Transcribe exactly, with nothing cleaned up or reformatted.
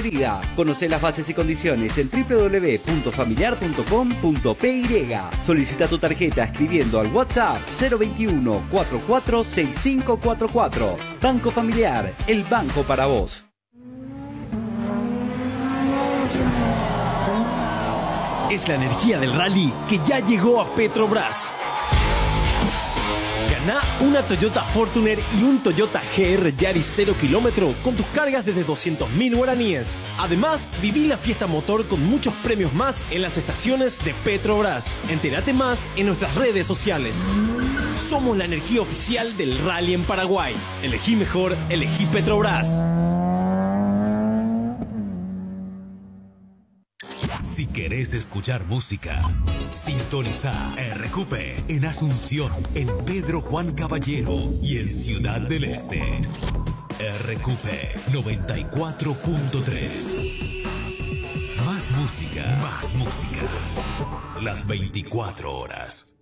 podridas. Conoce las bases y condiciones en w w w punto familiar punto com punto p y. Solicita tu tarjeta escribiendo al WhatsApp cero veintiuno cuarenta y cuatro sesenta y cinco cuarenta y cuatro. Banco Familiar, el banco para vos. Es la energía del rally que ya llegó a Petrobras. Ganá una Toyota Fortuner y un Toyota G R Yaris cero kilómetro con tus cargas desde doscientos mil guaraníes. Además, viví la fiesta motor con muchos premios más en las estaciones de Petrobras. Entérate más en nuestras redes sociales. Somos la energía oficial del rally en Paraguay. Elegí mejor, elegí Petrobras. Si querés escuchar música, sintoniza R Q P en Asunción, en Pedro Juan Caballero y en Ciudad del Este. R Q P noventa y cuatro punto tres. Más música, más música. Las veinticuatro horas.